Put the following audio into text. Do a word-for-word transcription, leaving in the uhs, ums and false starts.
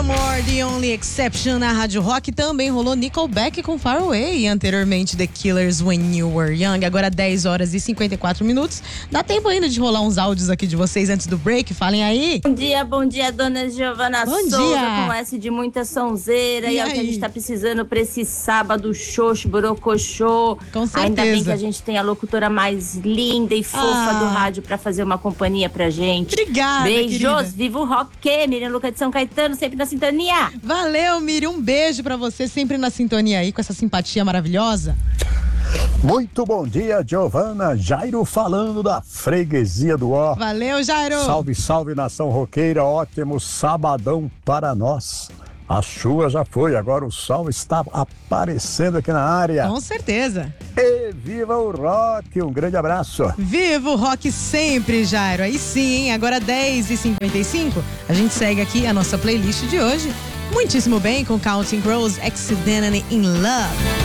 Paramore, The Only Exception na Rádio Rock. Também rolou Nickelback com Far Away e anteriormente The Killers When You Were Young. Agora dez horas e cinquenta e quatro minutos. Dá tempo ainda de rolar uns áudios aqui de vocês antes do break? Falem aí. Bom dia, bom dia, dona Giovana Bom Souza, dia. com S de muita sonzeira. E E é o que a aí? gente tá precisando pra esse sábado xoxo, borocochô. Com certeza. Ainda bem que a gente tem a locutora mais linda e fofa Ah. do rádio pra fazer uma companhia pra gente. Obrigada, Beijos, querida. viva o rock, Miriam Luca de São Caetano, sempre na sintonia. Valeu, Miri. Um beijo pra você, sempre na sintonia aí, com essa simpatia maravilhosa. Muito bom dia, Giovana. Jairo falando da freguesia do Ó. Valeu, Jairo. Salve, salve, nação roqueira. Ótimo sabadão para nós. A chuva já foi, agora o sol está aparecendo aqui na área. Com certeza. E viva o rock. Um grande abraço. Viva o rock sempre, Jairo. Aí sim, hein? Agora dez e cinquenta e cinco. A gente segue aqui a nossa playlist de hoje. Muitíssimo bem com Counting Crows, Accidentally in Love.